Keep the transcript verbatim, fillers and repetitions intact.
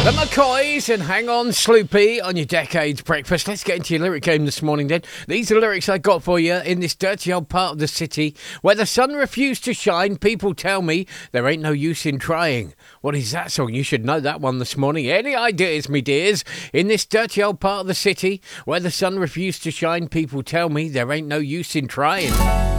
The McCoys and Hang On Sloopy on your Decades Breakfast. Let's get into your lyric game this morning then. These are lyrics I got for you. In this dirty old part of the city where the sun refused to shine, people tell me there ain't no use in trying. What is that song? You should know that one this morning. Any ideas, me dears? In this dirty old part of the city where the sun refused to shine, people tell me there ain't no use in trying.